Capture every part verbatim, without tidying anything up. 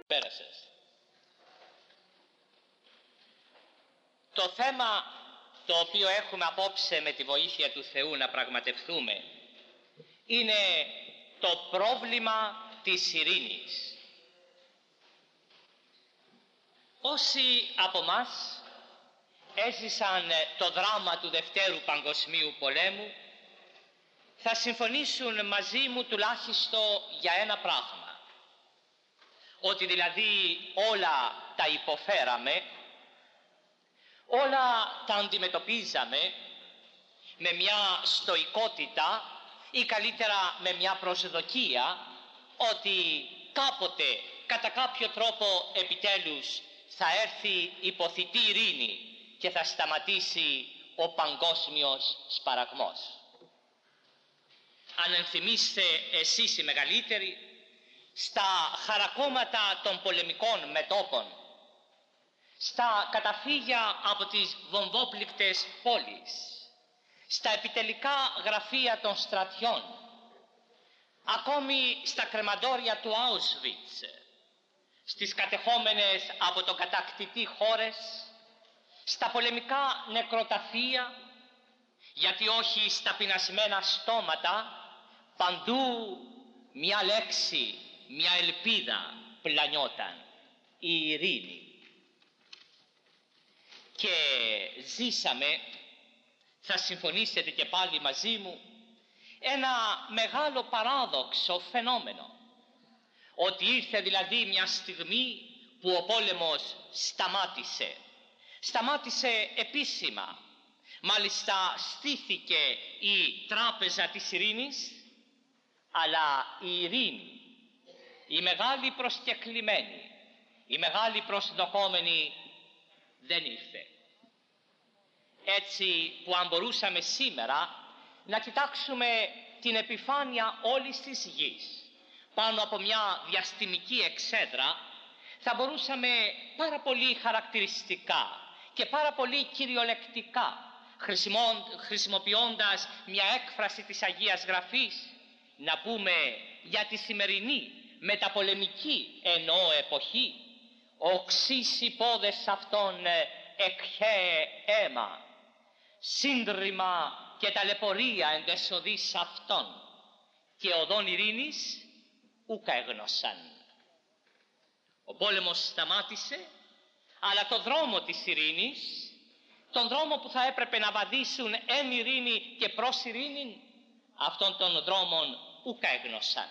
Πέρασες. Το θέμα το οποίο έχουμε απόψε με τη βοήθεια του Θεού να πραγματευτούμε είναι το πρόβλημα της ειρήνης. Όσοι από μας έζησαν το δράμα του Δευτέρου Παγκοσμίου Πολέμου θα συμφωνήσουν μαζί μου τουλάχιστον για ένα πράγμα, ότι δηλαδή όλα τα υποφέραμε, όλα τα αντιμετωπίζαμε με μια στοικότητα ή καλύτερα με μια προσδοκία ότι κάποτε κατά κάποιο τρόπο επιτέλους θα έρθει υποθητή ειρήνη και θα σταματήσει ο παγκόσμιος σπαραγμός. Αν ενθυμίστε εσείς οι μεγαλύτεροι, στα χαρακόμματα των πολεμικών μετώπων, στα καταφύγια από τις βομβόπληκτες πόλεις, στα επιτελικά γραφεία των στρατιών, ακόμη στα κρεμαντόρια του Auschwitz, στις κατεχόμενες από τον κατακτητή χώρες, στα πολεμικά νεκροταφεία, γιατί όχι στα πεινασμένα στόματα, παντού μια λέξη, μια ελπίδα πλανιόταν: η ειρήνη. Και ζήσαμε, θα συμφωνήσετε και πάλι μαζί μου, ένα μεγάλο παράδοξο φαινόμενο, ότι ήρθε δηλαδή μια στιγμή που ο πόλεμος σταμάτησε. Σταμάτησε επίσημα. Μάλιστα στήθηκε η Τράπεζα της Ειρήνης, αλλά η ειρήνη, η μεγάλη προσκεκλημένη, η μεγάλη προσδοκόμενη δεν ήρθε. Έτσι που αν μπορούσαμε σήμερα να κοιτάξουμε την επιφάνεια όλης της γης πάνω από μια διαστημική εξέδρα, θα μπορούσαμε πάρα πολύ χαρακτηριστικά και πάρα πολύ κυριολεκτικά, χρησιμοποιώντας μια έκφραση της Αγίας Γραφής, να πούμε για τη σημερινή μεταπολεμική εννοώ εποχή: οξύς οι πόδες αυτών εκχέε αίμα, σύντριμμα και ταλαιπωρία εντεσοδείς αυτών, και οδόν ειρήνης ουκ έγνωσαν. Ο πόλεμος σταμάτησε, αλλά το δρόμο της ειρήνης, τον δρόμο που θα έπρεπε να βαδίσουν εν ειρήνη και προς ειρήνη, αυτόν τον δρόμον ουκ έγνωσαν.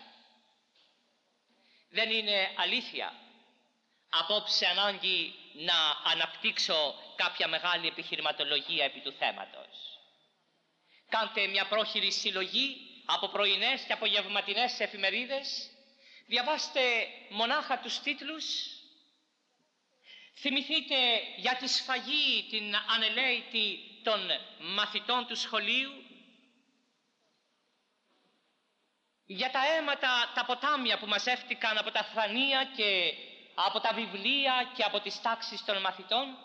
Δεν είναι αλήθεια απόψε ανάγκη να αναπτύξω κάποια μεγάλη επιχειρηματολογία επί του θέματος. Κάντε μια πρόχειρη συλλογή από πρωινές και απογευματινές εφημερίδες, διαβάστε μονάχα τους τίτλους, θυμηθείτε για τη σφαγή την ανελαίτη των μαθητών του σχολείου, για τα αίματα, τα ποτάμια που μαζεύτηκαν από τα θρανία και από τα βιβλία και από τις τάξεις των μαθητών,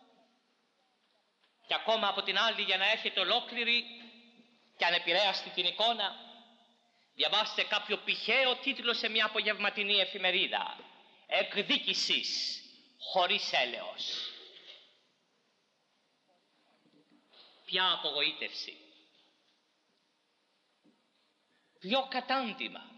και ακόμα από την άλλη, για να έχετε ολόκληρη και ανεπηρέαστη την εικόνα, διαβάστε κάποιο πηχαίο τίτλο σε μια απογευματινή εφημερίδα: εκδίκησης χωρίς έλεος. Ποια απογοήτευση, ποιο κατάντημα.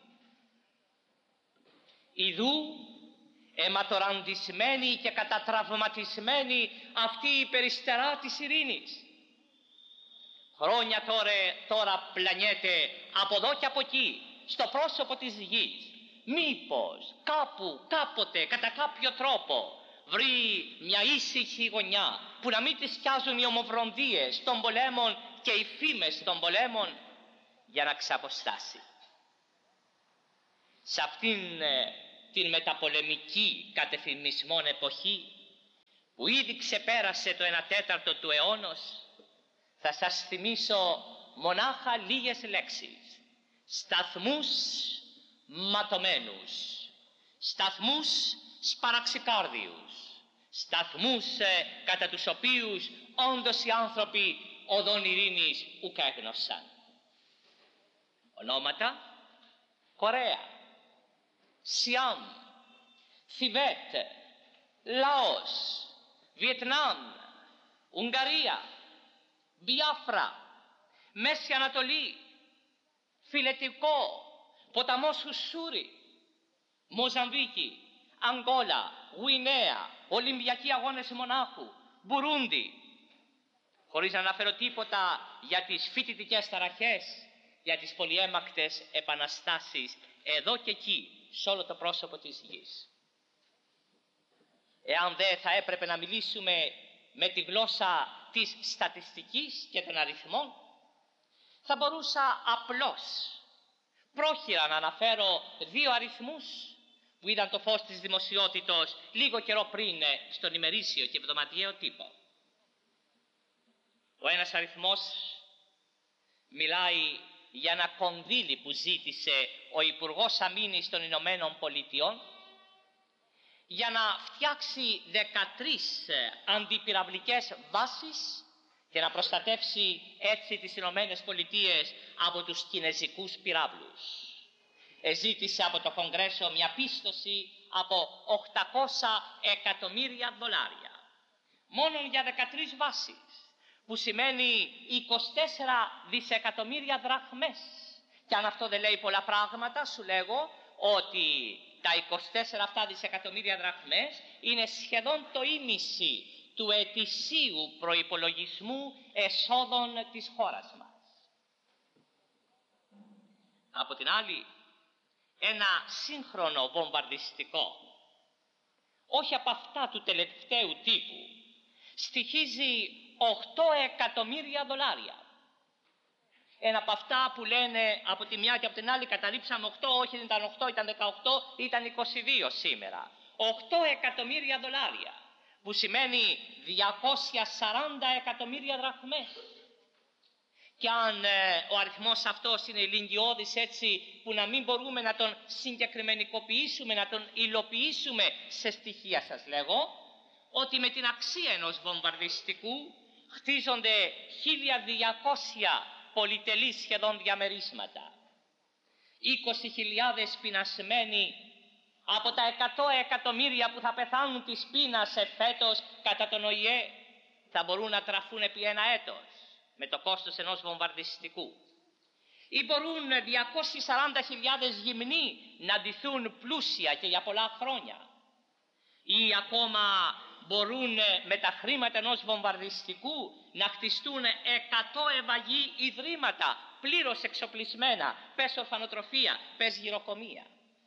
Ιδού αιματοραντισμένη και κατατραυματισμένη αυτή η περιστερά της ειρήνης. Χρόνια τώρα, τώρα πλανιέται από εδώ και από εκεί, στο πρόσωπο της γης. Μήπως κάπου, κάποτε, κατά κάποιο τρόπο βρει μια ήσυχη γωνιά που να μην τη σκιάζουν οι ομοβρονδίες των πολέμων και οι φήμες των πολέμων, για να ξαποστάσει. Σε αυτήν την μεταπολεμική κατεφημισμόν εποχή που ήδη ξεπέρασε το ένα τέταρτο του αιώνος, θα σας θυμίσω μονάχα λίγες λέξεις: σταθμούς ματωμένους, σταθμούς σπαραξικάρδιους, σταθμούς ε, κατά τους οποίους όντως οι άνθρωποι οδόν ειρήνης ουκ έγνωσαν. Ονόματα: Κορέα, Σιάμ, Θιβέτ, Λαός, Βιετνάμ, Ουγγαρία, Μπιάφρα, Μέση Ανατολή, Φιλετικό, ποταμός Ουσούρι, Μοζαμβίκη, Αγγόλα, Γουινέα, Ολυμπιακοί Αγώνες Μονάχου, Μπουρούντι, χωρίς να αναφέρω τίποτα για τις φοιτητικές ταραχές, για τις πολυέμακτες επαναστάσεις εδώ και εκεί, σε όλο το πρόσωπο της γης. Εάν δεν θα έπρεπε να μιλήσουμε με τη γλώσσα της στατιστικής και των αριθμών, θα μπορούσα απλώς πρόχειρα να αναφέρω δύο αριθμούς που ήταν το φως της δημοσιότητος λίγο καιρό πριν στον ημερήσιο και εβδομαδιαίο τύπο. Ο ένας αριθμός μιλάει για ένα κονδύλι που ζήτησε ο Υπουργός Αμήνης των Ηνωμένων Πολιτειών για να φτιάξει δεκατρείς αντιπυραυλικές βάσεις και να προστατεύσει έτσι τις Ηνωμένες Πολιτείες από τους κινεζικούς πυράβλους. Εζήτησε από το Κογκρέσο μια πίστοση από οκτακόσια εκατομμύρια δολάρια μόνο για δεκατρείς βάσεις, που σημαίνει είκοσι τέσσερα δισεκατομμύρια δραχμές. Και αν αυτό δεν λέει πολλά πράγματα, σου λέγω ότι τα είκοσι τέσσερα αυτά δισεκατομμύρια δραχμές είναι σχεδόν το ίμιση του ετησίου προϋπολογισμού εσόδων της χώρας μας. Από την άλλη, ένα σύγχρονο βομβαρδιστικό, όχι από αυτά του τελευταίου τύπου, στοιχίζει οκτώ εκατομμύρια δολάρια. Ένα από αυτά που λένε από τη μια και από την άλλη καταλήψαμε οκτώ, όχι δεν ήταν οκτώ, ήταν δεκαοκτώ, ήταν είκοσι δύο σήμερα. οκτώ εκατομμύρια δολάρια, που σημαίνει διακόσια σαράντα εκατομμύρια δραχμές. Και αν ε, ο αριθμός αυτός είναι ηλικιώδης έτσι που να μην μπορούμε να τον συγκεκριμενικοποιήσουμε, να τον υλοποιήσουμε σε στοιχεία, σας λέγω ότι με την αξία ενός βομβαρδιστικού χτίζονται χίλια διακόσια πολυτελή σχεδόν διαμερίσματα. είκοσι χιλιάδες πεινασμένοι από τα εκατό εκατομμύρια που θα πεθάνουν της πείνας εφέτος κατά τον Ο Η Ε θα μπορούν να τραφούν επί ένα έτος με το κόστος ενός βομβαρδιστικού. Ή μπορούν διακόσιες σαράντα χιλιάδες γυμνοί να ντυθούν πλούσια και για πολλά χρόνια. Ή ακόμα μπορούν με τα χρήματα ενός βομβαρδιστικού να χτιστούν εκατό ευαγή ιδρύματα πλήρως εξοπλισμένα, πες ορφανοτροφία, πες γυροκομεία.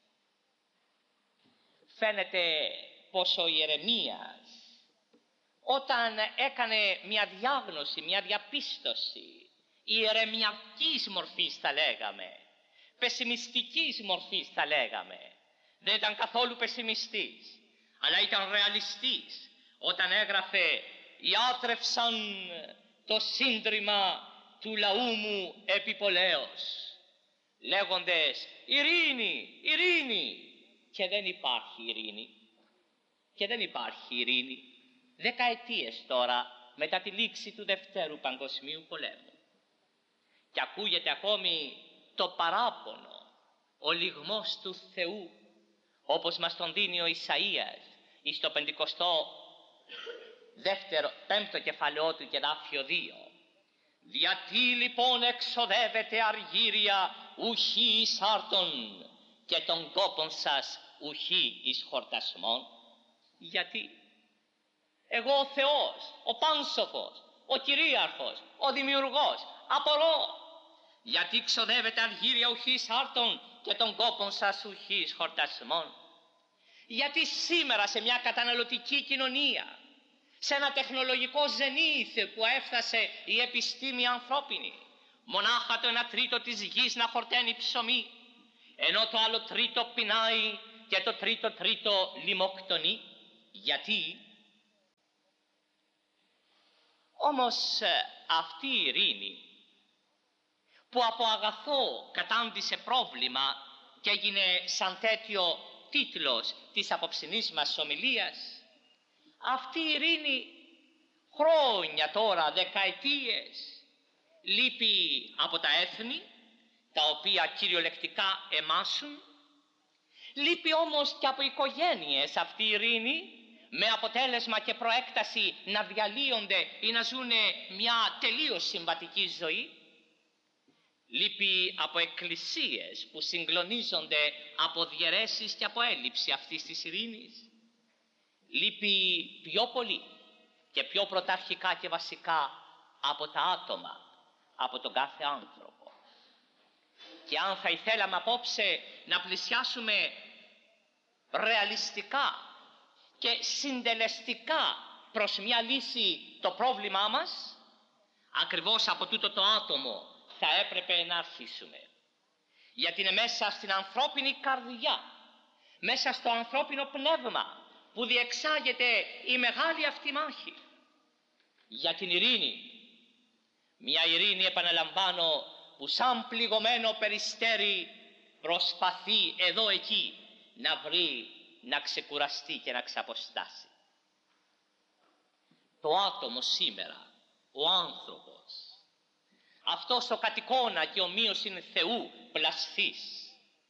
Φαίνεται πως ο Ιερεμίας όταν έκανε μια διάγνωση, μια διαπίστωση ιερεμιακής μορφής θα λέγαμε, πεσημιστικής μορφής θα λέγαμε, δεν ήταν καθόλου πεσημιστής, αλλά ήταν ρεαλιστής όταν έγραφε «Ιάτρευσαν το σύντριμα του λαού μου επιπολέως», λέγοντες «Ειρήνη, ειρήνη», και δεν υπάρχει ειρήνη. Και δεν υπάρχει ειρήνη δεκαετίες τώρα μετά τη λήξη του Δευτέρου Παγκοσμίου Πολέμου. Και ακούγεται ακόμη το παράπονο, ο λυγμός του Θεού, όπως μας τον δίνει ο Ισαΐας εις το πεντηκοστό δεύτερο, πέμπτο κεφαλαιό του και δάφιο δύο. «Γιατί λοιπόν εξοδεύετε αργύρια ουχή εις άρτων και των κόπων σας ουχή εις χορτασμών?» Γιατί εγώ ο Θεός, ο πάνσοφος, ο κυρίαρχος, ο δημιουργός, απορώ. Γιατί ξοδεύετε αργύρια ουχή εις άρτων και των κόπων σας ουχή εις χορτασμών? Γιατί σήμερα σε μια καταναλωτική κοινωνία, σε ένα τεχνολογικό ζενήθ που έφτασε η επιστήμη ανθρώπινη, μονάχα το ένα τρίτο της γης να χορταίνει ψωμί, ενώ το άλλο τρίτο πεινάει και το τρίτο τρίτο λιμοκτονεί? Γιατί? Όμως αυτή η ειρήνη που από αγαθό κατάντησε πρόβλημα και έγινε σαν τέτοιο τίτλος της απόψινής μας ομιλίας, αυτή η ειρήνη χρόνια τώρα, δεκαετίες, λείπει από τα έθνη, τα οποία κυριολεκτικά εμάσουν, Λείπει όμως και από οικογένειες αυτή η ειρήνη, με αποτέλεσμα και προέκταση να διαλύονται ή να ζουν μια τελείως συμβατική ζωή. Λείπει από εκκλησίες που συγκλονίζονται από διαιρέσεις και από έλλειψη αυτής της ειρήνης. Λείπει πιο πολύ και πιο πρωταρχικά και βασικά από τα άτομα, από τον κάθε άνθρωπο. Και αν θα ήθελαμε απόψε να πλησιάσουμε ρεαλιστικά και συντελεστικά προς μια λύση το πρόβλημά μας, ακριβώς από τούτο το άτομο θα έπρεπε να αρχίσουμε. Γιατί είναι μέσα στην ανθρώπινη καρδιά, μέσα στο ανθρώπινο πνεύμα που διεξάγεται η μεγάλη αυτή μάχη για την ειρήνη. Μια ειρήνη, επαναλαμβάνω, που σαν πληγωμένο περιστέρι προσπαθεί εδώ εκεί να βρει, να ξεκουραστεί και να ξαποστάσει. Το άτομο σήμερα, ο άνθρωπος, αυτός ο κατ' εικόνα και ομοίωσιν Θεού πλασθής,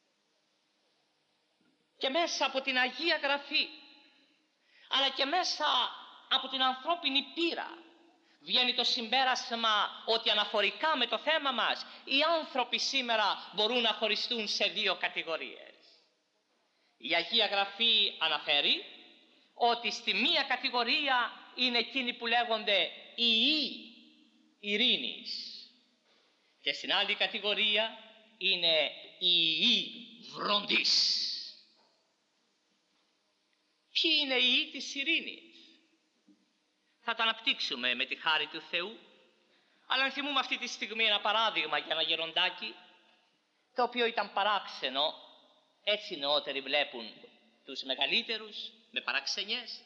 και μέσα από την Αγία Γραφή αλλά και μέσα από την ανθρώπινη πείρα βγαίνει το συμπέρασμα ότι αναφορικά με το θέμα μας οι άνθρωποι σήμερα μπορούν να χωριστούν σε δύο κατηγορίες. Η Αγία Γραφή αναφέρει ότι στη μία κατηγορία είναι εκείνοι που λέγονται ιοί ειρήνης και στην άλλη κατηγορία είναι οι ιοί βροντής. Ποιοι είναι οι ιοί της ειρήνης? Θα τα αναπτύξουμε με τη χάρη του Θεού, αλλά αν θυμούμε αυτή τη στιγμή ένα παράδειγμα για ένα γεροντάκι, το οποίο ήταν παράξενο, έτσι οι νεότεροι βλέπουν τους μεγαλύτερους με παραξενιές.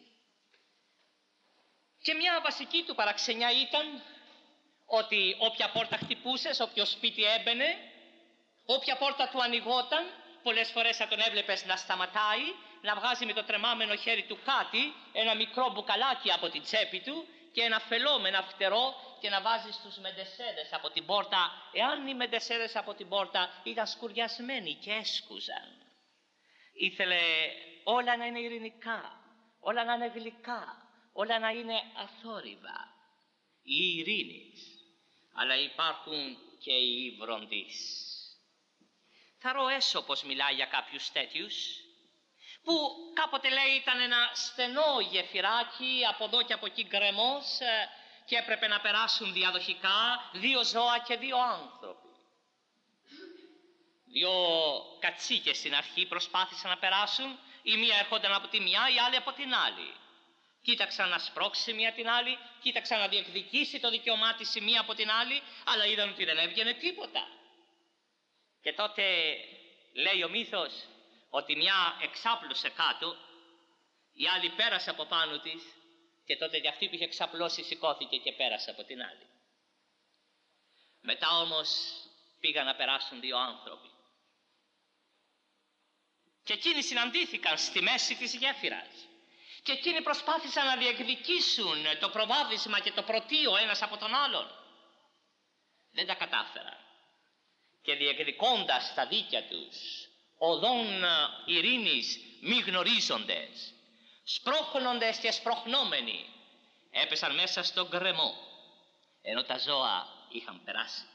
Και μια βασική του παραξενιά ήταν ότι όποια πόρτα χτυπούσες, όποιο σπίτι έμπαινε, όποια πόρτα του ανοιγόταν, πολλές φορές θα τον έβλεπες να σταματάει, να βγάζει με το τρεμάμενο χέρι του κάτι, ένα μικρό μπουκαλάκι από την τσέπη του και ένα φελό με ένα φτερό και να βάζει στους μεντεσέδες από την πόρτα, εάν οι μεντεσέδες από την πόρτα ήταν σκουριασμένοι και έσκουζαν. Ήθελε όλα να είναι ειρηνικά, όλα να είναι γλυκά, όλα να είναι αθόρυβα. Η ειρήνης, αλλά υπάρχουν και οι βροντείς. Θαρώ έσωπος μιλάει για κάποιους τέτοιους, που κάποτε λέει ήταν ένα στενό γεφυράκι, από εδώ και από εκεί γκρεμός, και έπρεπε να περάσουν διαδοχικά δύο ζώα και δύο άνθρωποι. Δύο κατσίκες στην αρχή προσπάθησαν να περάσουν, η μία έρχονταν από τη μια, η άλλη από την άλλη. Κοίταξαν να σπρώξει μία την άλλη, κοίταξαν να διεκδικήσει το δικαιωμά της η μία από την άλλη, αλλά είδαν ότι δεν έβγαινε τίποτα. Και τότε λέει ο μύθος ότι μια εξάπλωσε κάτω, η άλλη πέρασε από πάνω της και τότε και αυτή που είχε εξαπλώσει σηκώθηκε και πέρασε από την άλλη. Μετά όμως πήγαν να περάσουν δύο άνθρωποι και εκείνοι συναντήθηκαν στη μέση της γέφυρας και εκείνοι προσπάθησαν να διεκδικήσουν το προβάδισμα και το πρωτείο ένας από τον άλλον. Δεν τα κατάφεραν και διεκδικώντας τα δίκια τους οδόν ειρήνης μη γνωρίζοντες, σπρώχνοντες και σπροχνόμενοι, έπεσαν μέσα στον γκρεμό, ενώ τα ζώα είχαν περάσει.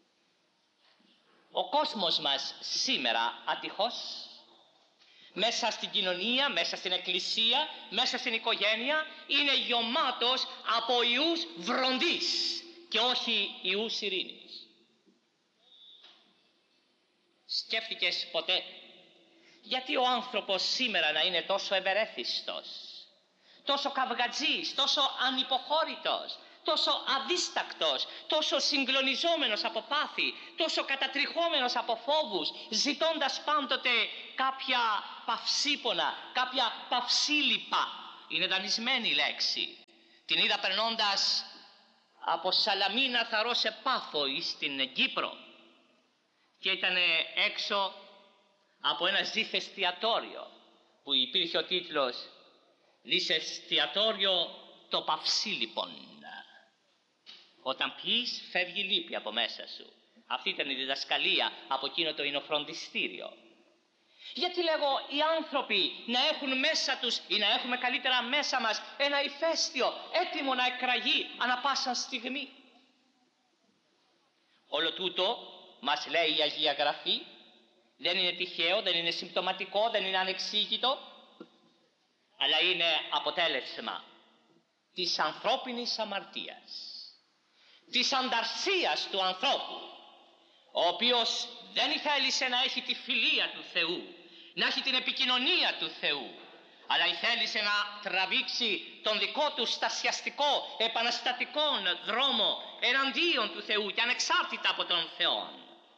Ο κόσμος μας σήμερα ατυχώς, μέσα στην κοινωνία, μέσα στην εκκλησία, μέσα στην οικογένεια, είναι γεμάτος από ιούς βροντής και όχι ιούς ειρήνης. Σκέφτηκες ποτέ γιατί ο άνθρωπος σήμερα να είναι τόσο ευερέθιστος, τόσο καυγατζής, τόσο ανυποχώρητος, τόσο αδίστακτος, τόσο συγκλονιζόμενος από πάθη, τόσο κατατριχόμενος από φόβους, ζητώντας πάντοτε κάποια παυσίπονα, κάποια παυσίλιπα. Είναι δανεισμένη η λέξη. Την είδα περνώντας από Σαλαμίνα θαρώ σε Πάφο ή στην Κύπρο και ήταν έξω από ένα ζήθ εστιατόριο που υπήρχε ο τίτλος «Λύς εστιατόριο το παυσίλιπον». Όταν πιείς φεύγει λύπη από μέσα σου. Αυτή ήταν η διδασκαλία από εκείνο το εινοφροντιστήριο. Γιατί λέγω οι άνθρωποι να έχουν μέσα τους ή να έχουμε καλύτερα μέσα μας ένα ηφαίστειο έτοιμο να εκραγεί ανα πάσα στιγμή. Όλο τούτο μας λέει η Αγία Γραφή, δεν είναι τυχαίο, δεν είναι συμπτωματικό, δεν είναι ανεξήγητο, αλλά είναι αποτέλεσμα της ανθρώπινης αμαρτίας, της ανταρσίας του ανθρώπου, ο οποίος δεν θέλησε να έχει τη φιλία του Θεού, να έχει την επικοινωνία του Θεού, αλλά θέλησε να τραβήξει τον δικό του στασιαστικό, επαναστατικό δρόμο εναντίον του Θεού και ανεξάρτητα από τον Θεό.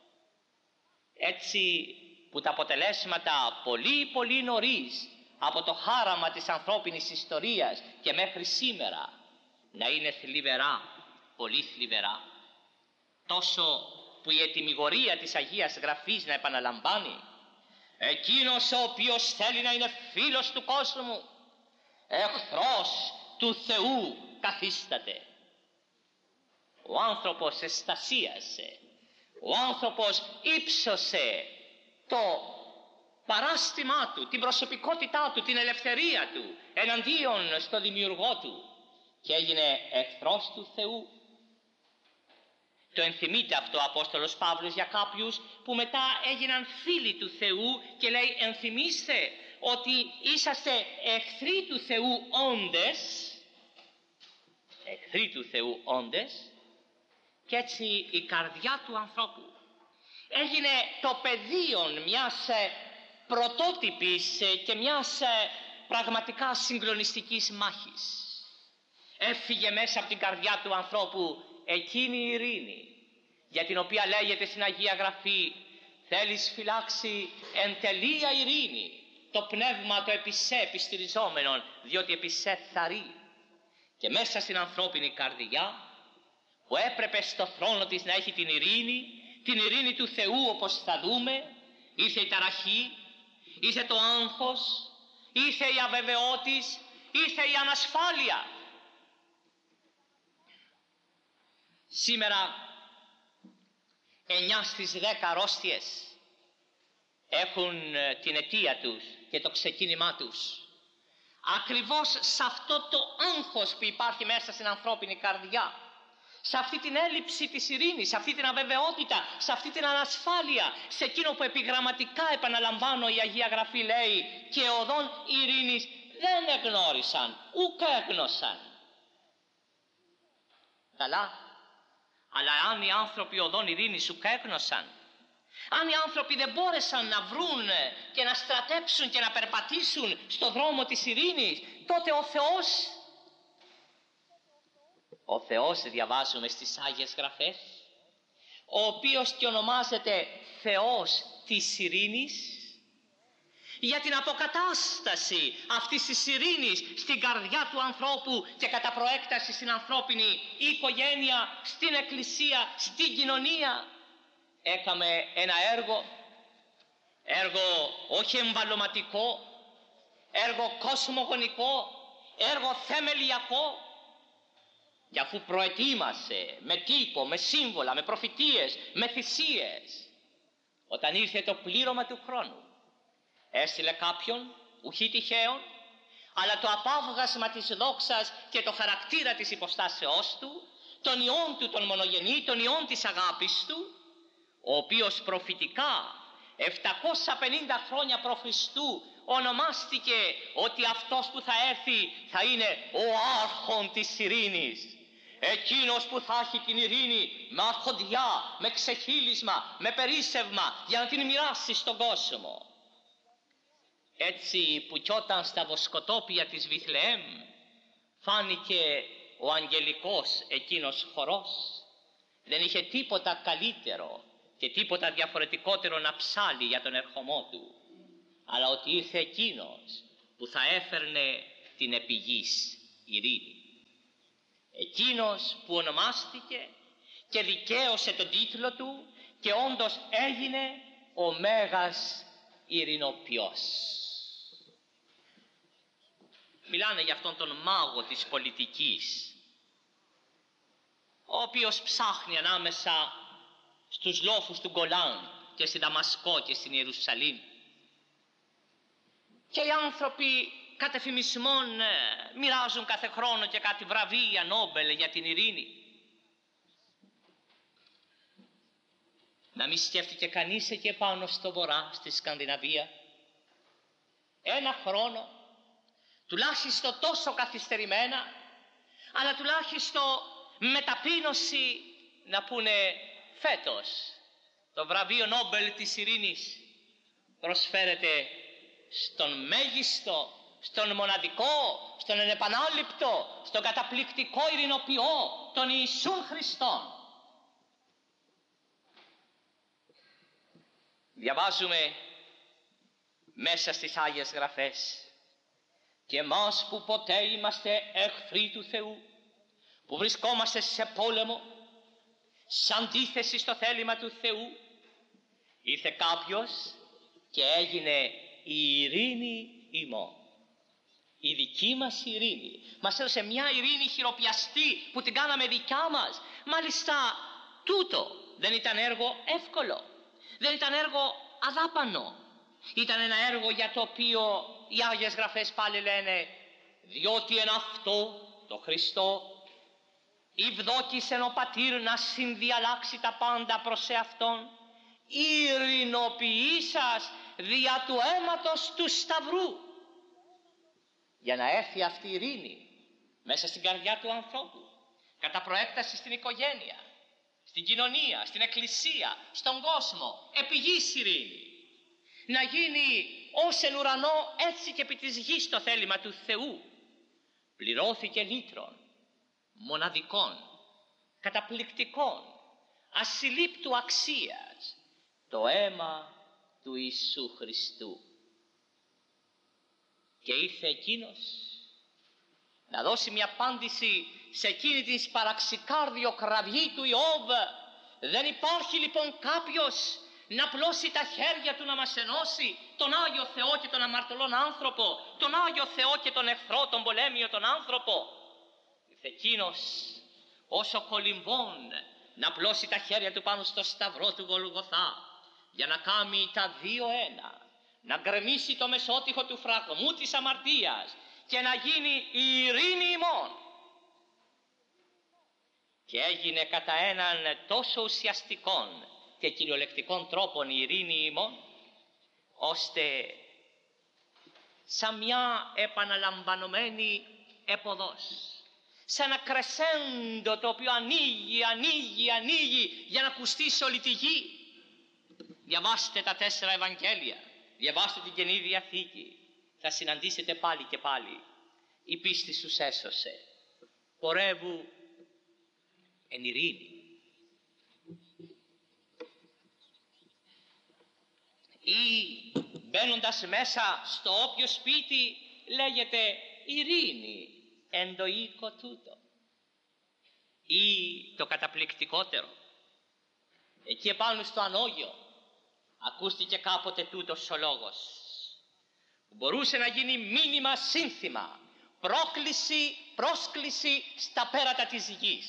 Έτσι που τα αποτελέσματα πολύ πολύ νωρίς από το χάραμα της ανθρώπινης ιστορίας και μέχρι σήμερα να είναι θλιβερά, πολύ θλιβερά, τόσο που η ετυμηγορία της Αγίας Γραφής να επαναλαμβάνει, εκείνος ο οποίος θέλει να είναι φίλος του κόσμου, εχθρός του Θεού καθίσταται. Ο άνθρωπος εστασίασε, ο άνθρωπος ύψωσε το παράστημά του, την προσωπικότητά του, την ελευθερία του εναντίον στο δημιουργό του και έγινε εχθρός του Θεού. Το ενθυμείται αυτό ο Απόστολος Παύλος για κάποιους που μετά έγιναν φίλοι του Θεού και λέει ενθυμίστε ότι είσαστε εχθροί του Θεού όντες, εχθροί του Θεού όντες, και έτσι η καρδιά του ανθρώπου έγινε το πεδίο μιας πρωτότυπης και μιας πραγματικά συγκλονιστικής μάχης. Έφυγε μέσα από την καρδιά του ανθρώπου εκείνη η ειρήνη για την οποία λέγεται στην Αγία Γραφή θέλεις φυλάξει εν τελεία ειρήνη το πνεύμα το επισέ επιστηριζόμενον, διότι επισέ θαρεί. Και μέσα στην ανθρώπινη καρδιά που έπρεπε στο θρόνο της να έχει την ειρήνη, την ειρήνη του Θεού όπως θα δούμε, ήρθε η ταραχή, ήρθε το άγχος, ήρθε η αβεβαιότης, ήρθε η ανασφάλεια. Σήμερα εννιά στις δέκα αρρώστιες έχουν την αιτία τους και το ξεκίνημά τους ακριβώς σε αυτό το άγχος που υπάρχει μέσα στην ανθρώπινη καρδιά, σε αυτή την έλλειψη της ειρήνης, σε αυτή την αβεβαιότητα, σε αυτή την ανασφάλεια, σε εκείνο που επιγραμματικά επαναλαμβάνω η Αγία Γραφή λέει και οδόν ειρήνης δεν εγνώρισαν, ουκ έγνωσαν. Καλά. Αλλά αν οι άνθρωποι οδόν ειρήνης ουκ έγνωσαν, αν οι άνθρωποι δεν μπόρεσαν να βρουν και να στρατέψουν και να περπατήσουν στο δρόμο της ειρήνης, τότε ο Θεός, ο Θεός διαβάζουμε στις Άγιες Γραφές, ο οποίος και ονομάζεται Θεός της ειρήνης, για την αποκατάσταση αυτής της ειρήνης στην καρδιά του ανθρώπου και κατά προέκταση στην ανθρώπινη οικογένεια, στην εκκλησία, στην κοινωνία, έκαμε ένα έργο, έργο όχι εμβαλωματικό, έργο κοσμογονικό, έργο θεμελιακό, και αφού προετοίμασε με τύπο, με σύμβολα, με προφητείες, με θυσίες, όταν ήρθε το πλήρωμα του χρόνου, έστειλε κάποιον, ουχή τυχαίων, αλλά το απάβγασμα της δόξας και το χαρακτήρα της υποστάσεώς του, τον ιόν του τον μονογενή, τον ιόν της αγάπης του, ο οποίος προφητικά επτακόσια πενήντα χρόνια προ Χριστού ονομάστηκε ότι αυτός που θα έρθει θα είναι ο άρχον της ειρήνης, εκείνος που θα έχει την ειρήνη με αρχοντιά, με ξεχύλισμα, με περίσσευμα για να την μοιράσει στον κόσμο. Έτσι που κι όταν στα βοσκοτόπια της Βιθλεέμ φάνηκε ο αγγελικός εκείνος χορός, δεν είχε τίποτα καλύτερο και τίποτα διαφορετικότερο να ψάλει για τον ερχομό του, αλλά ότι ήρθε εκείνος που θα έφερνε την επιγής ειρήνη. Εκείνος που ονομάστηκε και δικαίωσε τον τίτλο του και όντως έγινε ο Μέγας Ειρηνοποιός. Μιλάνε για αυτόν τον μάγο της πολιτικής, ο οποίος ψάχνει ανάμεσα στους λόφους του Γκολάν και στη Δαμασκό και στην Ιερουσαλήμ Και οι άνθρωποι κατ' εφημισμόν ε, μοιράζουν κάθε χρόνο και κάτι βραβεία Νόμπελ για την ειρήνη. Να μην σκέφτηκε κανείς εκεί πάνω στο βορρά, στη Σκανδιναβία, ένα χρόνο, τουλάχιστον τόσο καθυστερημένα, αλλά τουλάχιστον με ταπείνωση να πούνε φέτος το βραβείο Νόμπελ της ειρήνης προσφέρεται στον μέγιστο, στον μοναδικό, στον ανεπανάληπτο, στον καταπληκτικό ειρηνοποιό, τον Ιησούν Χριστόν. Διαβάζουμε μέσα στις Άγιες Γραφές: και εμάς που ποτέ είμαστε εχθροί του Θεού, που βρισκόμαστε σε πόλεμο, σε αντίθεση στο θέλημα του Θεού, ήρθε κάποιος και έγινε η ειρήνη ημών. Η δική μας ειρήνη. Μας έδωσε μια ειρήνη χειροπιαστή που την κάναμε δικιά μας. Μάλιστα τούτο δεν ήταν έργο εύκολο. Δεν ήταν έργο αδάπανο. Ήταν ένα έργο για το οποίο οι Άγιες Γραφές πάλι λένε: διότι εν αυτό το Χριστό ευδόκησεν ο Πατήρ να συνδιαλλάξει τα πάντα προς εαυτόν, ειρηνοποιήσας δια του αίματος του Σταυρού. Για να έρθει αυτή η ειρήνη μέσα στην καρδιά του ανθρώπου, κατά προέκταση στην οικογένεια, στην κοινωνία, στην εκκλησία, στον κόσμο, επί γης ειρήνη. Να γίνει ως εν ουρανό έτσι και επί της γης το θέλημα του Θεού. Πληρώθηκε λύτρων, μοναδικών, καταπληκτικών, ασυλλήπτου αξίας, το αίμα του Ιησού Χριστού. Και ήρθε εκείνος να δώσει μια απάντηση σε εκείνη την σπαραξικάρδιο κραυγή του Ιώβ. Δεν υπάρχει λοιπόν κάποιος να πλώσει τα χέρια του να μας ενώσει, τον Άγιο Θεό και τον αμαρτωλόν άνθρωπο, τον Άγιο Θεό και τον εχθρό, τον πολέμιο τον άνθρωπο. Ήρθε εκείνος όσο κολυμβών να πλώσει τα χέρια του πάνω στο σταυρό του Γολγοθά, για να κάνει τα δύο ένα, να γκρεμίσει το μεσότυχο του φραγμού της αμαρτίας και να γίνει η ειρήνη ημών. Και έγινε κατά έναν τόσο ουσιαστικών και κυριολεκτικών τρόπων η ειρήνη ημών, ώστε σαν μια επαναλαμβανωμένη εποδός, σαν ένα κρεσέντο το οποίο ανοίγει, ανοίγει, ανοίγει για να ακουστεί σε όλη τη γη. Διαβάστε τα τέσσερα Ευαγγέλια, διαβάστε την Καινή Διαθήκη, θα συναντήσετε πάλι και πάλι: η πίστη σου έσωσε, πορεύου εν ειρήνη. Ή μπαίνοντας μέσα στο όποιο σπίτι λέγεται ειρήνη εν το οίκο τούτο. Ή το καταπληκτικότερο, εκεί επάνω στο ανώγιο ακούστηκε κάποτε τούτος ο λόγος, που μπορούσε να γίνει μήνυμα, σύνθημα, πρόκληση, πρόσκληση στα πέρατα της γης.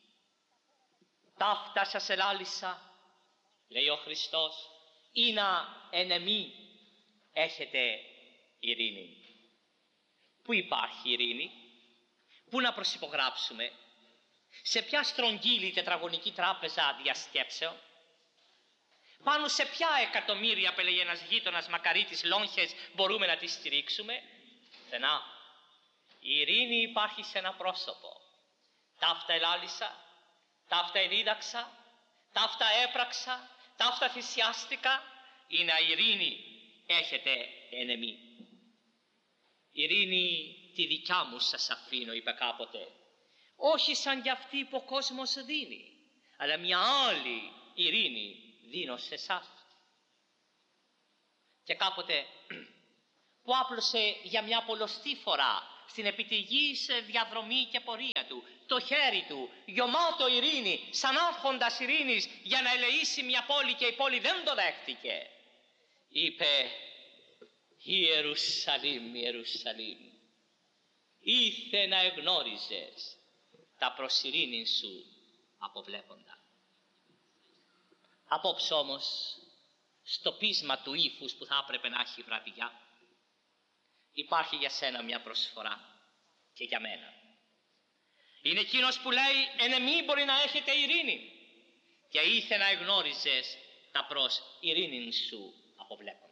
Ταύτα σας ελάλησα, λέει ο Χριστός, ή να εν εμή έχετε ειρήνη. Πού υπάρχει ειρήνη, πού να προσυπογράψουμε, σε ποια στρογγύλη τετραγωνική τράπεζα διασκέψεων, πάνω σε ποια εκατομμύρια, απελέγει ένας γείτονας μακαρίτης, λόγχες μπορούμε να τη στηρίξουμε? Θενά. Η ειρήνη υπάρχει σε ένα πρόσωπο. Ταύτα ελάλησα, ταύτα εδίδαξα, ταύτα έπραξα, ταύτα θυσιάστηκα, ή να ειρήνη έχετε εν εμή. Ειρήνη τη δικιά μου σας αφήνω, είπε κάποτε, όχι σαν κι αυτή που ο κόσμος δίνει, αλλά μια άλλη ειρήνη δίνω σε εσάς. Και κάποτε που άπλωσε για μια πολλωστή φορά στην επιτυγής διαδρομή και πορεία του το χέρι του γεμάτο ειρήνη, σαν άρχοντας ειρήνης, για να ελεήσει μια πόλη, και η πόλη δεν το δέχτηκε, είπε: Ιερουσαλήμ, Ιερουσαλήμ, ήθε να εγνώριζες τα προς ειρήνην σου αποβλέποντα. Απόψε όμως, στο πείσμα του ύφους που θα έπρεπε να έχει βραδιά, υπάρχει για σένα μια προσφορά και για μένα. Είναι εκείνος που λέει «εν εμεί μπορεί να έχετε ειρήνη» και ήθε να εγνώριζες τα προς ειρήνην σου αποβλέποντα.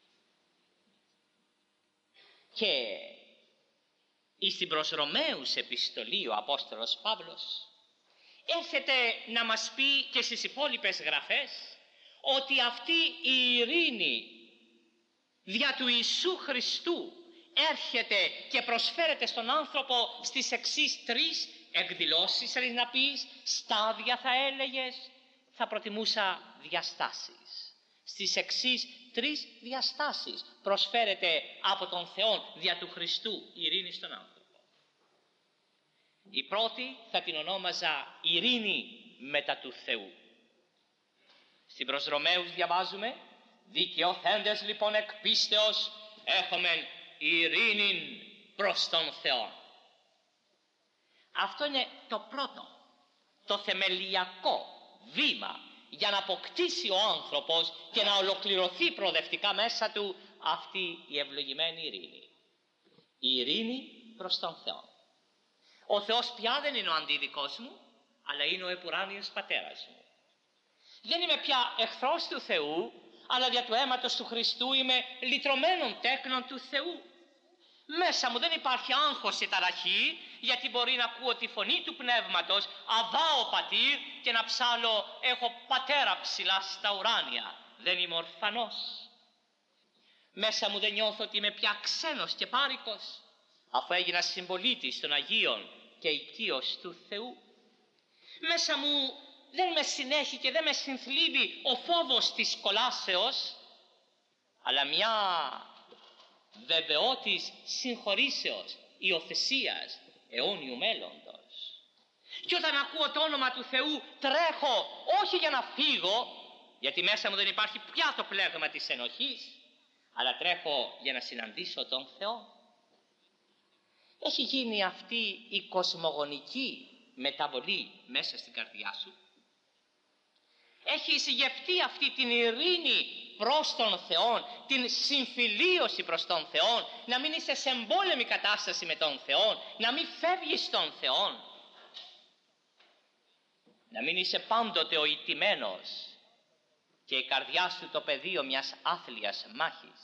Και εις την προς Ρωμαίους επιστολή ο Απόστολος Παύλος έρχεται να μας πει και στις υπόλοιπες γραφές ότι αυτή η ειρήνη δια του Ιησού Χριστού έρχεται και προσφέρεται στον άνθρωπο στις εξής τρεις εκδηλώσεις, θέλεις να πεις, στάδια θα έλεγες, θα προτιμούσα διαστάσεις. Στις εξής τρεις διαστάσεις προσφέρεται από τον Θεό δια του Χριστού η ειρήνη στον άνθρωπο. Η πρώτη θα την ονόμαζα ειρήνη μετά του Θεού. Στην προς Ρωμαίους διαβάζουμε «Δικαιωθέντες λοιπόν εκ πίστεως έχομεν ειρήνην προς τον Θεό». Αυτό είναι το πρώτο, το θεμελιακό βήμα για να αποκτήσει ο άνθρωπος και να ολοκληρωθεί προοδευτικά μέσα του αυτή η ευλογημένη ειρήνη. Η ειρήνη προς τον Θεό. Ο Θεός πια δεν είναι ο αντίδικός μου, αλλά είναι ο επουράνιος πατέρας μου. Δεν είμαι πια εχθρός του Θεού, αλλά δια του αίματος του Χριστού είμαι λυτρωμένον τέκνον του Θεού. Μέσα μου δεν υπάρχει άγχος και ταραχή, γιατί μπορεί να ακούω τη φωνή του Πνεύματος «Αβά ο Πατήρ» και να ψάλω «Έχω πατέρα ψηλά στα ουράνια». Δεν είμαι ορφανός. Μέσα μου δεν νιώθω ότι είμαι πια ξένος και πάρικος, αφού έγινα συμπολίτης των Αγίων και οικείος του Θεού. Μέσα μου δεν με συνέχει και δεν με συνθλίβει ο φόβος της κολάσεως, αλλά μια βεβαιότης συγχωρήσεως, υιοθεσίας, αιώνιου μέλλοντος. Και όταν ακούω το όνομα του Θεού τρέχω όχι για να φύγω, γιατί μέσα μου δεν υπάρχει πια το πλέγμα της ενοχής, αλλά τρέχω για να συναντήσω τον Θεό. Έχει γίνει αυτή η κοσμογονική μεταβολή μέσα στην καρδιά σου. Έχει εισηγευτεί αυτή την ειρήνη προς τον Θεό, την συμφιλίωση προς τον Θεό, να μην είσαι σε εμπόλεμη κατάσταση με τον Θεό, να μην φεύγεις τον Θεό, να μην είσαι πάντοτε ο ηττημένος και η καρδιά σου το πεδίο μιας άθλιας μάχης.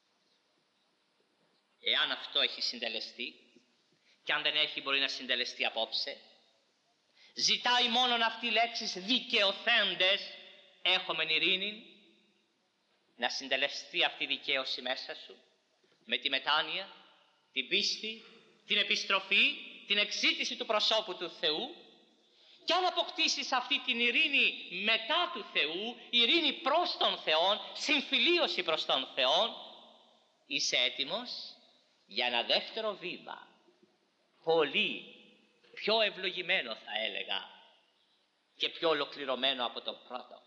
Εάν αυτό έχει συντελεστεί, και αν δεν έχει μπορεί να συντελεστεί απόψε, ζητάει μόνον αυτή η λέξη δικαιωθέντες έχομεν ειρήνη, να συντελεστεί αυτή η δικαίωση μέσα σου με τη μετάνοια, την πίστη, την επιστροφή, την εξήτηση του προσώπου του Θεού. Και αν αποκτήσεις αυτή την ειρήνη μετά του Θεού, ειρήνη προς τον Θεό, συμφιλίωση προς τον Θεό, είσαι έτοιμος για ένα δεύτερο βήμα, πολύ πιο ευλογημένο θα έλεγα και πιο ολοκληρωμένο από το πρώτο.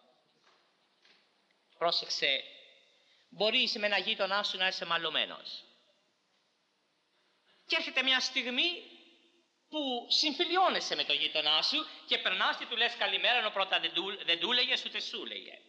Πρόσεξε, μπορείς με ένα γείτονά σου να είσαι μαλωμένος και έρχεται μια στιγμή που συμφιλιώνεσαι με τον γείτονά σου και περνάς και του λες καλημέρα, ενώ πρώτα δεν του, δεν του λέγες ούτε σου λέγε.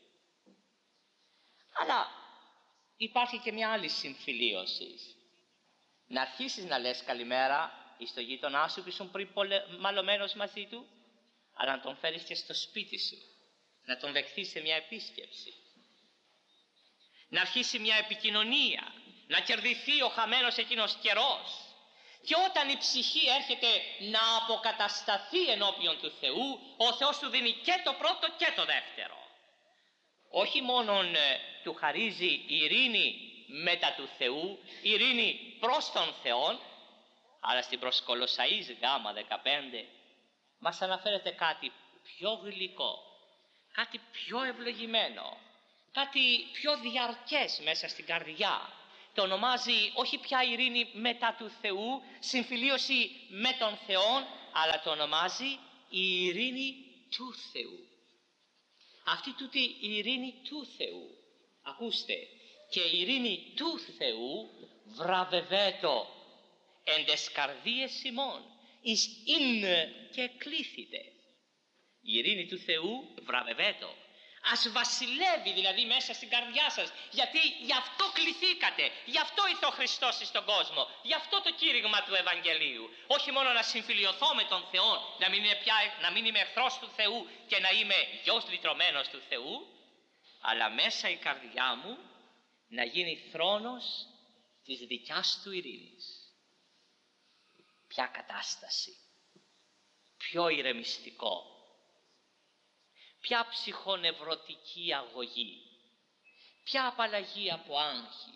Αλλά υπάρχει και μια άλλη συμφιλίωση. Να αρχίσεις να λες καλημέρα εις τον γείτονά σου που ήσουν πριν μαλωμένος μαζί του, αλλά να τον φέρεις και στο σπίτι σου, να τον δεχθείς σε μια επίσκεψη, να αρχίσει μια επικοινωνία, να κερδιθεί ο χαμένος εκείνος καιρός. Και όταν η ψυχή έρχεται να αποκατασταθεί ενώπιον του Θεού, ο Θεός του δίνει και το πρώτο και το δεύτερο. Όχι μόνον ε, του χαρίζει ειρήνη μετά του Θεού, ειρήνη προς τον Θεό, αλλά στην προς Κολοσσαείς γάμα δεκαπέντε μας αναφέρεται κάτι πιο γλυκό, κάτι πιο ευλογημένο, κάτι πιο διαρκές μέσα στην καρδιά. Το ονομάζει όχι πια ειρήνη μετά του Θεού, συμφιλίωση με τον Θεό, αλλά το ονομάζει η ειρήνη του Θεού. Αυτή τούτη η ειρήνη του Θεού, ακούστε, και η ειρήνη του Θεού βραβευέτο εν τες καρδίες ημών, εις είναι και κλήθητε. Η ειρήνη του Θεού βραβευέτο. Ας βασιλεύει δηλαδή μέσα στην καρδιά σας, γιατί γι' αυτό κληθήκατε, γι' αυτό ήρθε ο Χριστός στον κόσμο, γι' αυτό το κήρυγμα του Ευαγγελίου. Όχι μόνο να συμφιλιωθώ με τον Θεό, να μην είμαι, πια, να μην είμαι εχθρός του Θεού και να είμαι γιος λυτρωμένος του Θεού, αλλά μέσα η καρδιά μου να γίνει θρόνος της δικιάς του ειρήνης. Ποια κατάσταση, πιο ηρεμιστικό, ποια ψυχονευρωτική αγωγή, ποια απαλλαγή από άγχη.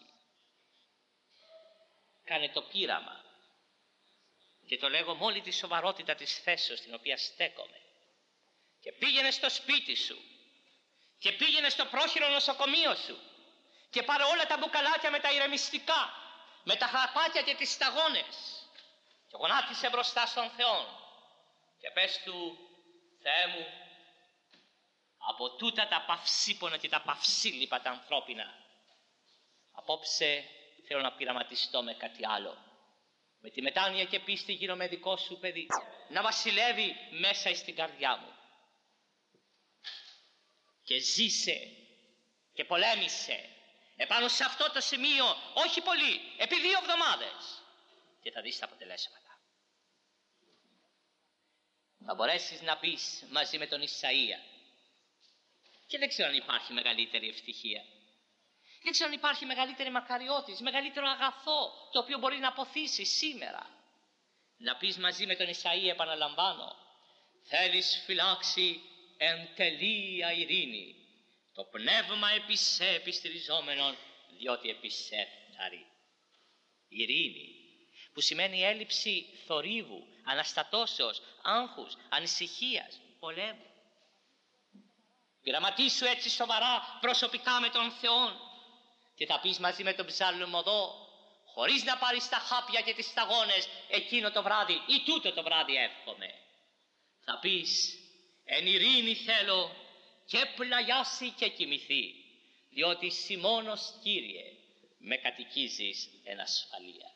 Κάνε το πείραμα, και το λέγω με όλη τη σοβαρότητα της θέσεως στην οποία στέκομαι, και πήγαινε στο σπίτι σου και πήγαινε στο πρόχειρο νοσοκομείο σου και πάρε όλα τα μπουκαλάκια με τα ηρεμιστικά, με τα χαπάκια και τις σταγόνες και γονάτισε μπροστά στον Θεό και πες του: Θεέ μου, από τούτα τα παυσίπονα και τα παυσίλιπα τα ανθρώπινα, απόψε θέλω να πειραματιστώ με κάτι άλλο, με τη μετάνοια και πίστη γίνομαι δικό σου παιδί, να βασιλεύει μέσα στην καρδιά μου. Και ζήσε και πολέμησε επάνω σε αυτό το σημείο, όχι πολύ, επί δύο εβδομάδες, και θα δεις τα αποτελέσματα. Θα μπορέσεις να πεις μαζί με τον Ισαΐα, και δεν ξέρω αν υπάρχει μεγαλύτερη ευτυχία, δεν ξέρω αν υπάρχει μεγαλύτερη μακαριότης, μεγαλύτερο αγαθό το οποίο μπορεί να αποθήσει σήμερα. Να πεις μαζί με τον Ισαΐα, επαναλαμβάνω, θέλεις φυλάξει εν τελεία ειρήνη, το πνεύμα επισέ επιστηριζόμενον, διότι επισέ θαρρεί. Ειρήνη, που σημαίνει έλλειψη θορύβου, αναστατώσεως, άγχους, ανησυχίας, πολέμου. Πειραματίσου έτσι σοβαρά προσωπικά με τον Θεό και θα πεις μαζί με τον ψαλμοδό, χωρίς να πάρεις τα χάπια και τις σταγόνες εκείνο το βράδυ ή τούτο το βράδυ εύχομαι. Θα πεις, εν ειρήνη θέλω και πλαγιάσει και κοιμηθεί, διότι εσύ μόνος, Κύριε, με κατοικίζεις εν ασφαλεία.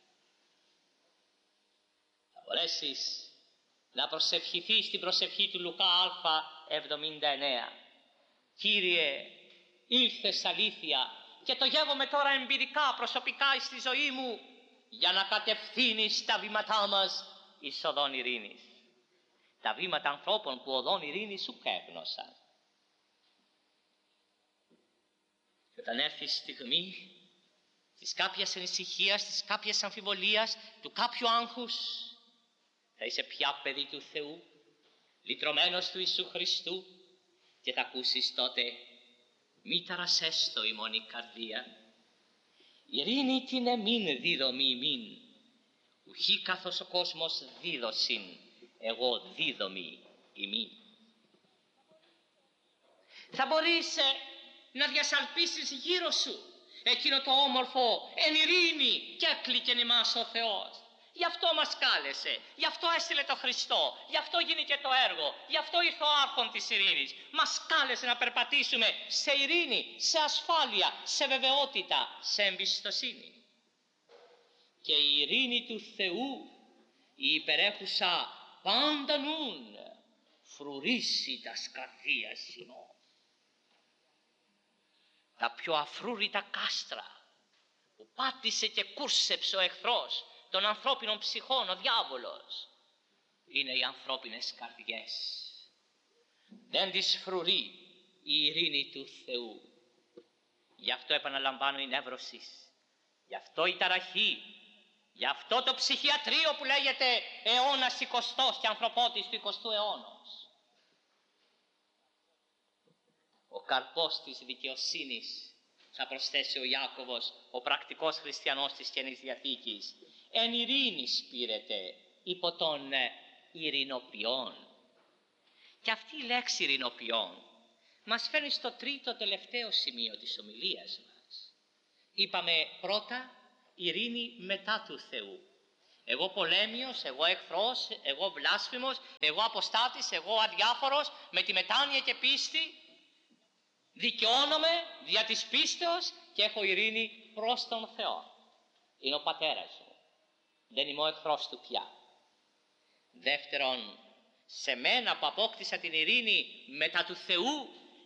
Θα μπορέσεις να προσευχηθείς την προσευχή του Λουκά Α εβδομήντα εννέα. Κύριε, ήλθες αλήθεια και το γεύομαι τώρα εμπειρικά, προσωπικά στη ζωή μου, για να κατευθύνεις τα βήματά μας εις οδόν ειρήνης. Τα βήματα ανθρώπων που οδόν ειρήνης ουκ έγνωσαν. Και όταν έρθει η στιγμή της κάποιας ανησυχίας, της κάποιας αμφιβολίας, του κάποιου άγχους, θα είσαι πια παιδί του Θεού, λυτρωμένος του Ιησού Χριστού, και θα ακούσεις τότε, μη ταρασέστο ημών η καρδία, ειρήνη την εμήν δίδομη ημίν, ουχή καθώς ο κόσμος δίδωσιν, εγώ δίδομη ημίν. Θα μπορείς ε, να διασαλπίσεις γύρω σου εκείνο το όμορφο εν ειρήνη και έκλικεν ημάς ο Θεός. Γι' αυτό μας κάλεσε, γι' αυτό έστειλε το Χριστό, γι' αυτό γίνηκε το έργο, γι' αυτό ήρθε ο άρχον της ειρήνης. Μας κάλεσε να περπατήσουμε σε ειρήνη, σε ασφάλεια, σε βεβαιότητα, σε εμπιστοσύνη. Και η ειρήνη του Θεού, η υπερέχουσα πάντα νουν, φρουρήσει τας καρδίας ημών. Τα πιο αφρούρητα κάστρα που πάτησε και κούρσεψε ο εχθρός των ανθρώπινων ψυχών, ο διάβολος, είναι οι ανθρώπινες καρδιές. Δεν τις φρουρεί η ειρήνη του Θεού. Γι' αυτό επαναλαμβάνω η νεύρωση, γι' αυτό η ταραχή, γι' αυτό το ψυχιατρίο που λέγεται αιώνας εικοστός και ανθρωπότης του εικοστού αιώνος. Ο καρπός της δικαιοσύνης, θα προσθέσει ο Ιάκωβος, ο πρακτικός χριστιανός της Καινής Διαθήκης, εν ειρήνης πήρετε υπό των ειρηνοποιών. Και αυτή η λέξη ειρηνοποιών μας φέρνει στο τρίτο τελευταίο σημείο της ομιλίας μας. Είπαμε πρώτα ειρήνη μετά του Θεού. Εγώ πολέμιος, εγώ εχθρός, εγώ βλάσφημος, εγώ αποστάτης, εγώ αδιάφορος, με τη μετάνοια και πίστη δικαιώνομαι δια της πίστεως και έχω ειρήνη προς τον Θεό. Είναι ο πατέρας μου. Δεν είμαι ο εχθρός του πια. Δεύτερον, σε μένα που απόκτησα την ειρήνη μετά του Θεού,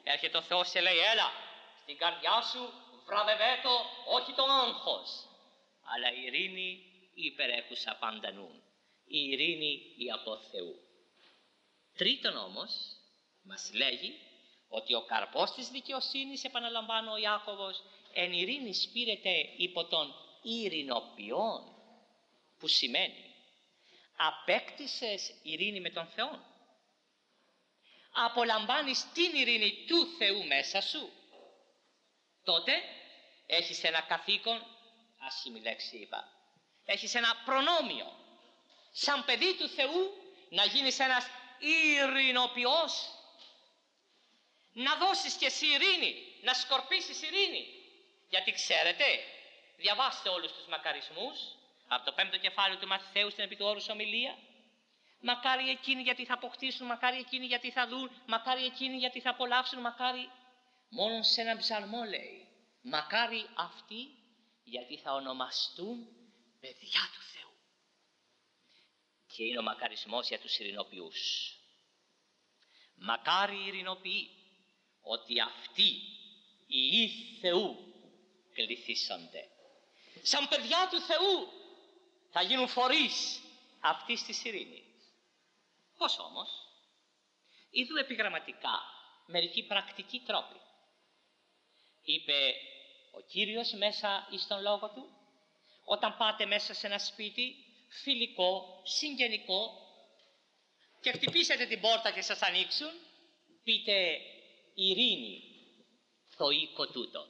Έρχεται ο Θεός και λέει, έλα, στην καρδιά σου βραβευέτο όχι το άγχος, αλλά η ειρήνη υπερέχουσα παντανούν. Η ειρήνη η από Θεού. Τρίτον όμως, μας λέγει ότι ο καρπός της δικαιοσύνης, επαναλαμβάνω ο Ιάκωβος, εν ειρήνη σπείρεται υπό τον ειρηνοποιόν, που σημαίνει απέκτησες ειρήνη με τον Θεό. Απολαμβάνεις την ειρήνη του Θεού μέσα σου. Τότε έχεις ένα καθήκον, άσχημη λέξη είπα, έχεις ένα προνόμιο, σαν παιδί του Θεού, να γίνεις ένας ειρηνοποιός, να δώσεις και εσύ ειρήνη, να σκορπίσεις ειρήνη. Γιατί ξέρετε, διαβάστε όλους τους μακαρισμούς από το πέμπτο κεφάλαιο του Μαθαίου στην επί του όρους ομιλία. Μακάρι εκείνοι γιατί θα αποκτήσουν, μακάρι εκείνοι γιατί θα δουν, μακάρι εκείνοι γιατί θα απολαύσουν, μακάρι. Μόνο σε έναν ψαλμό λέει, μακάρι αυτοί γιατί θα ονομαστούν παιδιά του Θεού. Και είναι ο μακαρισμός για τους ειρηνοποιούς. Μακάρι οι ειρηνοποιοί, ότι αυτοί οι ιοί Θεού κληθήσονται. Σαν παιδιά του Θεού θα γίνουν φορείς αυτής της ειρήνης. Πώς όμως? Είδου επιγραμματικά μερικοί πρακτικοί τρόποι. Είπε ο Κύριος μέσα εις τον λόγο του, όταν πάτε μέσα σε ένα σπίτι φιλικό, συγγενικό και χτυπήσετε την πόρτα και σας ανοίξουν, πείτε ειρήνη το οίκο τούτο.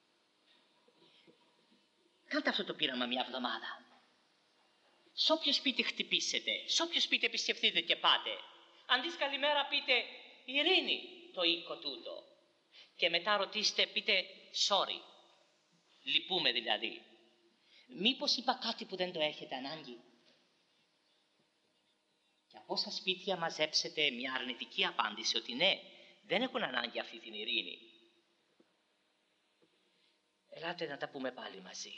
Κάντε αυτό το πείραμα μια εβδομάδα. Σε όποιο σπίτι χτυπήσετε, σε όποιο σπίτι επισκεφτείτε και πάτε, αντί καλημέρα πείτε ειρήνη το οίκο τούτο. Και μετά ρωτήστε, πείτε sorry, λυπούμε δηλαδή. Μήπως είπα κάτι που δεν το έχετε ανάγκη? Και από όσα σπίτια μαζέψετε μια αρνητική απάντηση ότι ναι, δεν έχουν ανάγκη αυτή την ειρήνη. Ελάτε να τα πούμε πάλι μαζί.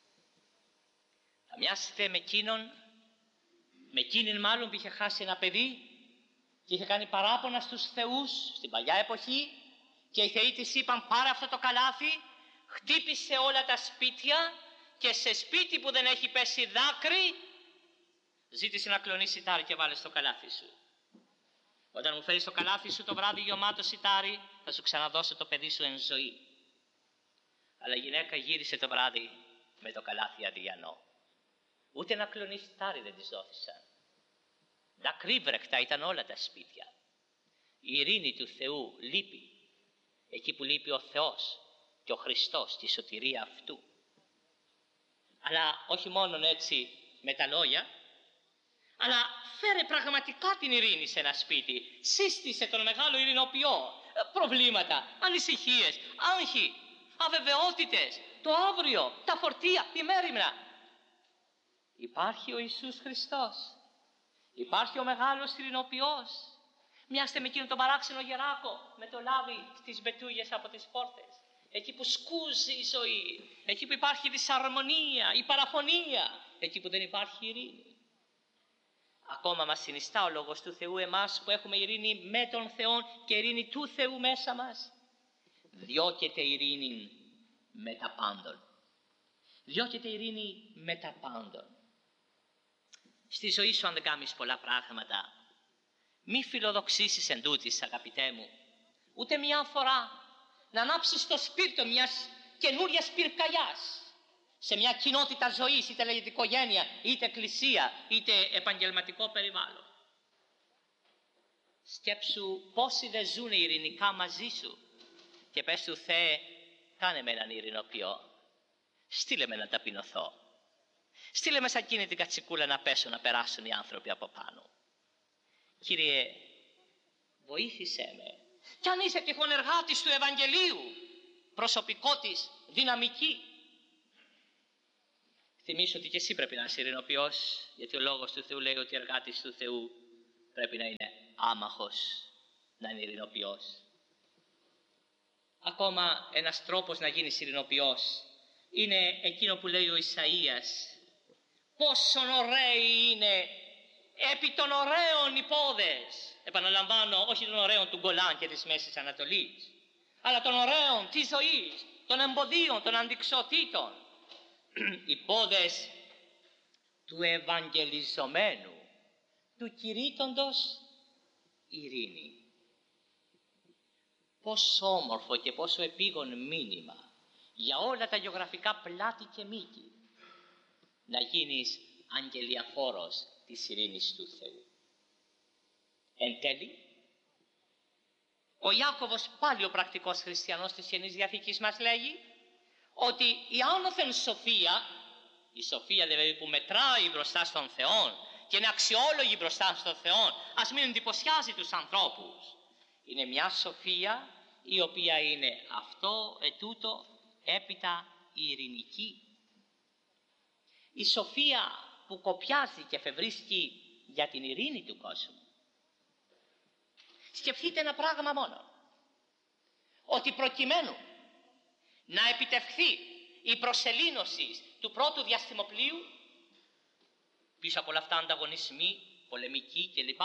Θα μοιάσετε με εκείνον, με εκείνην μάλλον που είχε χάσει ένα παιδί και είχε κάνει παράπονα στους θεούς στην παλιά εποχή και οι θεοί της είπαν πάρε αυτό το καλάθι, χτύπησε όλα τα σπίτια και σε σπίτι που δεν έχει πέσει δάκρυ ζήτησε να κλονίσει σιτάρι και βάλε στο καλάθι σου. Όταν μου φέρεις το καλάθι σου το βράδυ γεμάτο σιτάρι θα σου ξαναδώσω το παιδί σου εν ζωή. Αλλά η γυναίκα γύρισε το βράδυ με το καλάθι αδιανό. Ούτε να κλονίσει σιτάρι δεν της δόθησαν. Δακρύβρεκτα ήταν όλα τα σπίτια. Η ειρήνη του Θεού λείπει εκεί που λείπει ο Θεός και ο Χριστός τη σωτηρία αυτού. Αλλά όχι μόνον έτσι με τα λόγια, αλλά φέρε πραγματικά την ειρήνη σε ένα σπίτι. Σύστησε τον μεγάλο ειρηνοποιό. Προβλήματα, ανησυχίες, άγχη, αβεβαιότητες, το αύριο, τα φορτία, τη μέριμνα. Υπάρχει ο Ιησούς Χριστός. Υπάρχει ο μεγάλος ειρηνοποιός. Μοιάστε με εκείνον τον παράξενο γεράκο με το λάδι στις μπετούγες από τις πόρτες. Εκεί που σκούζει η ζωή, εκεί που υπάρχει δυσαρμονία, η παραφωνία, εκεί που δεν υπάρχει ειρήνη. Ακόμα μας συνιστά ο Λόγος του Θεού εμάς που έχουμε ειρήνη με τον Θεό και ειρήνη του Θεού μέσα μας. Διώκεται ειρήνη με τα πάντων. Διώκεται ειρήνη με τα πάντων. Στη ζωή σου αν δεν κάνεις πολλά πράγματα, μη φιλοδοξήσεις εν τούτης, αγαπητέ μου, ούτε μια φορά να ανάψεις το σπίρτο μιας καινούριας πυρκαγιάς σε μια κοινότητα ζωής, είτε λέγεται οικογένεια, είτε εκκλησία, είτε επαγγελματικό περιβάλλον. Σκέψου πόσοι δεν ζουν ειρηνικά μαζί σου και πες του Θεέ, κάνε με έναν ειρηνοποιό, στείλε με να ταπεινωθώ, στείλε με σαν εκείνη την κατσικούλα να πέσω να περάσουν οι άνθρωποι από πάνω. Κύριε, βοήθησέ με. Κι αν είσαι τυχόν εργάτης του Ευαγγελίου, προσωπικό της, δυναμική, θυμίσου ότι και εσύ πρέπει να είσαι ειρηνοποιός, γιατί ο Λόγος του Θεού λέει ότι ο εργάτης του Θεού πρέπει να είναι άμαχος, να είναι ειρηνοποιός. Ακόμα ένας τρόπος να γίνεις ειρηνοποιός είναι εκείνο που λέει ο Ισαΐας. Πόσον ωραίοι είναι επί των ωραίων οι πόδες. Επαναλαμβάνω, όχι των ωραίων του Γκολάν και της Μέσης Ανατολής. αλλά των ωραίων, της ζωής, των εμποδίων, των αντιξωτήτων. Οι πόδες του ευαγγελιζομένου, του κηρύττοντος ειρήνη. Πόσο όμορφο και πόσο επίγον μήνυμα για όλα τα γεωγραφικά πλάτη και μήκη να γίνεις αγγελιαφόρος της ειρήνης του Θεού. Εν τέλει, ο Ιάκωβος, πάλι ο πρακτικός χριστιανός της Καινής Διαθήκης, μας λέγει ότι η άνωθεν σοφία, η σοφία δηλαδή που μετράει μπροστά στον Θεό και είναι αξιόλογη μπροστά στον Θεό, ας μην εντυπωσιάζει τους ανθρώπους, είναι μια σοφία η οποία είναι αυτό ετούτο έπειτα η ειρηνική. Η σοφία που κοπιάζει και εφευρίσκει για την ειρήνη του κόσμου. Σκεφτείτε ένα πράγμα μόνο, ότι προκειμένου να επιτευχθεί η προσελήνωση του πρώτου διαστημοπλοίου, πίσω από όλα αυτά ανταγωνισμοί, πολεμικοί κλπ,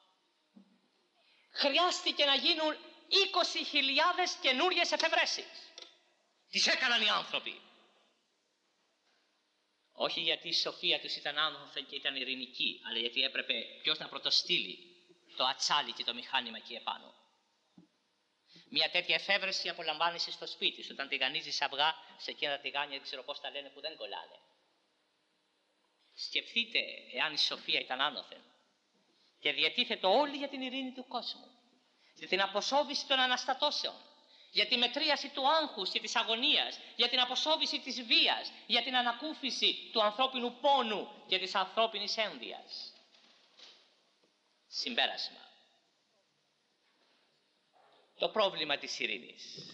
χρειάστηκε να γίνουν είκοσι χιλιάδες καινούριες εφευρέσεις. Τις έκαναν οι άνθρωποι. Όχι γιατί η σοφία τους ήταν άνωθεν και ήταν ειρηνική, αλλά γιατί έπρεπε ποιος να πρωτοστείλει το ατσάλι και το μηχάνημα εκεί επάνω. Μια τέτοια εφεύρεση απολαμβάνεσαι στο σπίτι σου, όταν τηγανίζεις αυγά σε εκείνα τα τηγάνια, δεν ξέρω πώς τα λένε, που δεν κολλάνε. Σκεφτείτε εάν η σοφία ήταν άνωθεν και διατίθετο όλη για την ειρήνη του κόσμου, για την αποσόβηση των αναστατώσεων, για τη μετρίαση του άγχους και της αγωνίας, για την αποσόβηση της βίας, για την ανακούφιση του ανθρώπινου πόνου και της ανθρώπινης ένδυας. Συμπέρασμα. Το πρόβλημα της ειρήνης.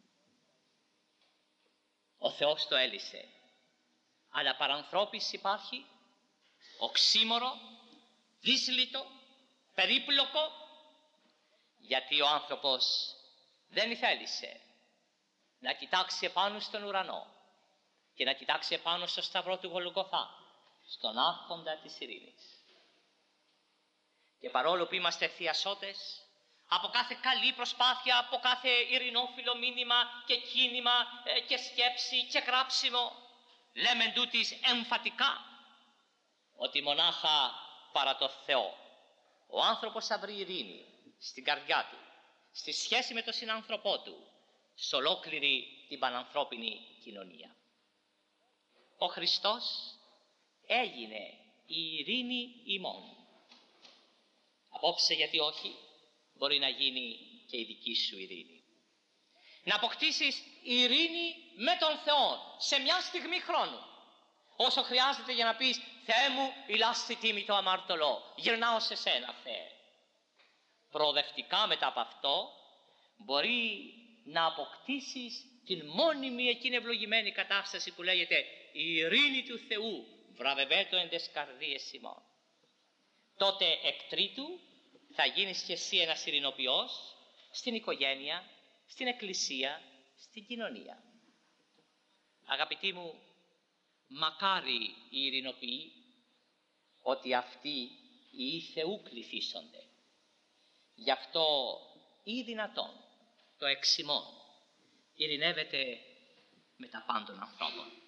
Ο Θεός το έλυσε, αλλά παρανθρώπης υπάρχει, οξύμορο, δύσλιτο, περίπλοκο, γιατί ο άνθρωπος δεν ήθελησε να κοιτάξει επάνω στον ουρανό και να κοιτάξει επάνω στο σταυρό του Γολγοθά, στον άρχοντα της ειρήνης. Και παρόλο που είμαστε θειασότες, από κάθε καλή προσπάθεια, από κάθε ειρηνόφιλο μήνυμα και κίνημα και σκέψη και γράψιμο, λέμε εντούτοις εμφατικά ότι μονάχα παρά το Θεό ο άνθρωπος θα βρει ειρήνη στην καρδιά του, στη σχέση με τον συνάνθρωπό του, σε ολόκληρη την πανανθρώπινη κοινωνία. Ο Χριστός έγινε η ειρήνη ημών. Απόψε γιατί όχι, μπορεί να γίνει και η δική σου ειρήνη. Να αποκτήσεις ειρήνη με τον Θεό σε μια στιγμή χρόνου, όσο χρειάζεται για να πεις «Θεέ μου, ηλάς τη τίμη το αμαρτωλό, γυρνάω σε σένα Θεέ». Προοδευτικά μετά από αυτό μπορεί να αποκτήσεις την μόνιμη εκείνη ευλογημένη κατάσταση που λέγεται η ειρήνη του Θεού βραβευέτω εν τες καρδίες ημών. Τότε εκ τρίτου θα γίνεις και εσύ ένας ειρηνοποιός στην οικογένεια, στην εκκλησία, στην κοινωνία. Αγαπητοί μου, μακάρι οι ειρηνοποιοί, ότι αυτοί οι Θεού κληθήσονται. Γι' αυτό ή δυνατόν το εξημών ειρηνεύεται με τα πάντων ανθρώπων.